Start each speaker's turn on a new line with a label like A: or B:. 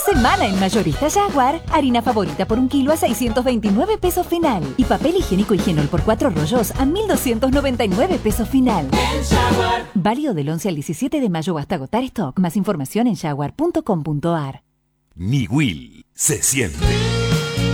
A: semana en Mayorista Jaguar, harina favorita por 1 kilo a 629 pesos final. Y papel higiénico Higienol por 4 rollos a 1.299 pesos final. Válido del 11 al 17 de mayo hasta agotar stock. Más información en jaguar.com.ar.
B: Niwil se siente.